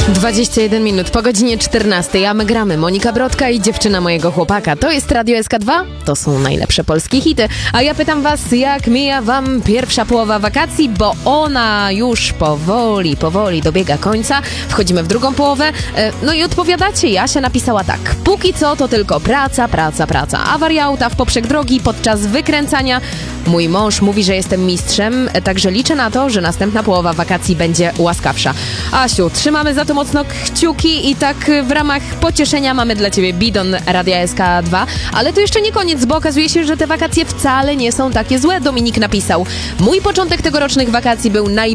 21 minut po godzinie 14, a my gramy. Monika Brodka i dziewczyna mojego chłopaka. To jest Radio SK2, to są najlepsze polskie hity. A ja pytam was, jak mija wam pierwsza połowa wakacji, bo ona już powoli dobiega końca. Wchodzimy w drugą połowę. No i odpowiadacie, Jasia napisała tak. Póki co to tylko praca. Awaria auta w poprzek drogi podczas wykręcania. Mój mąż mówi, że jestem mistrzem, także liczę na to, że następna połowa wakacji będzie łaskawsza. Asiu, trzymamy za to mocno kciuki i tak w ramach pocieszenia mamy dla ciebie bidon Radia SK2, ale to jeszcze nie koniec, bo okazuje się, że te wakacje wcale nie są takie złe. Dominik napisał: mój początek tegorocznych wakacji był